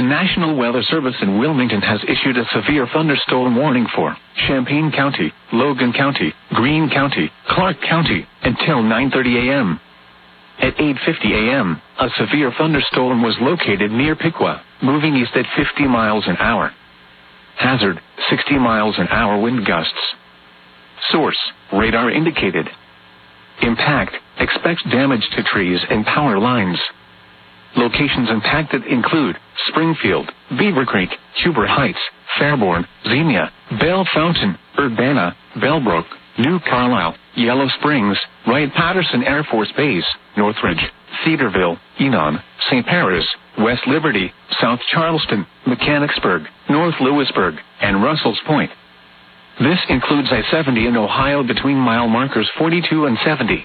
National Weather Service in Wilmington has issued a severe thunderstorm warning for Champaign County, Logan County, Greene County, Clark County, until 9:30 a.m. At 8:50 a.m., a severe thunderstorm was located near Piqua, moving east at 50 miles an hour. Hazard, 60 miles an hour wind gusts. Source, radar indicated. Impact, expects damage to trees and power lines. Locations impacted include Springfield, Beaver Creek, Huber Heights, Fairborn, Xenia, Belle Fountain, Urbana, Bellbrook, New Carlisle, Yellow Springs, Wright-Patterson Air Force Base, Northridge, Cedarville, Enon, St. Paris, West Liberty, South Charleston, Mechanicsburg, North Lewisburg, and Russell's Point. This includes I-70 in Ohio between mile markers 42 and 70.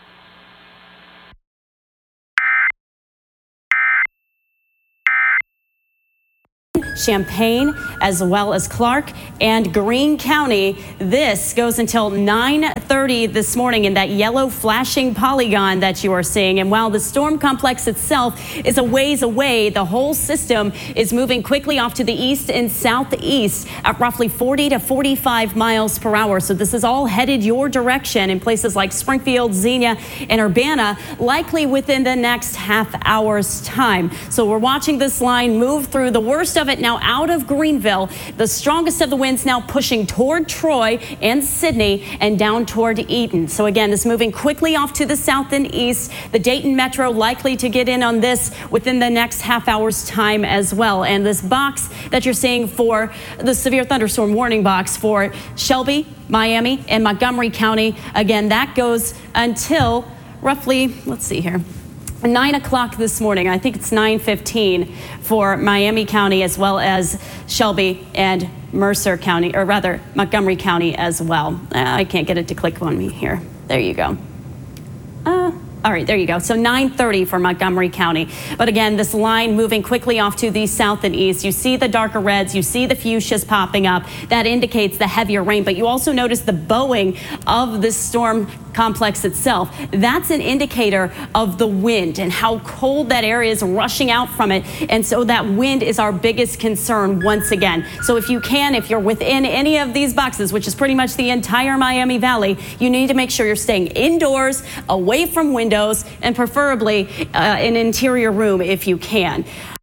Champaign, as well as Clark and Greene County. This goes until 9:30 this morning in that yellow flashing polygon that you are seeing. And while the storm complex itself is a ways away, the whole system is moving quickly off to the east and southeast at roughly 40 to 45 miles per hour. So this is all headed your direction in places like Springfield, Xenia, and Urbana, likely within the next half hour's time. So we're watching this line move through. The worst of it now out of Greenville. The strongest of the winds now pushing toward Troy and Sidney and down toward Eaton. So again, this moving quickly off to the south and east. The Dayton Metro likely to get in on this within the next half hour's time as well. And this box that you're seeing for the severe thunderstorm warning box for Shelby, Miami, and Montgomery County, again, that goes until roughly, let's see here, 9 o'clock this morning. I think it's 9:15 for Miami County as well as Shelby and Mercer County, or rather Montgomery County as well. I can't get it to click on me here. There you go. All right, there you go. So 9:30 for Montgomery County. But again, this line moving quickly off to the south and east. You see the darker reds, you see the fuchsias popping up. That indicates the heavier rain, but you also notice the bowing of this storm complex itself. That's an indicator of the wind and how cold that area is rushing out from it. And so that wind is our biggest concern once again. So if you can, if you're within any of these boxes, which is pretty much the entire Miami Valley, you need to make sure you're staying indoors, away from windows, and preferably an interior room if you can.